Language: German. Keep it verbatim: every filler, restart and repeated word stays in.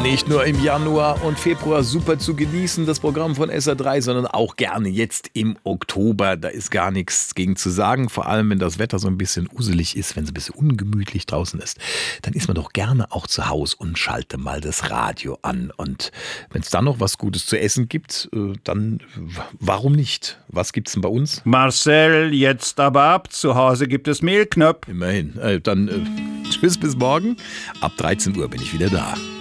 Nicht nur im Januar und Februar super zu genießen, das Programm von S R drei, sondern auch gerne jetzt im Oktober. Da ist gar nichts gegen zu sagen, vor allem wenn das Wetter so ein bisschen uselig ist, wenn es ein bisschen ungemütlich draußen ist. Dann ist man doch gerne auch zu Hause und schalte mal das Radio an. Und wenn es dann noch was Gutes zu essen gibt, dann warum nicht? Was gibt's denn bei uns? Marcel, jetzt aber ab. Zu Hause gibt es Mehlknöpf. Immerhin. Äh, dann äh, tschüss bis morgen. Ab dreizehn Uhr bin ich wieder da.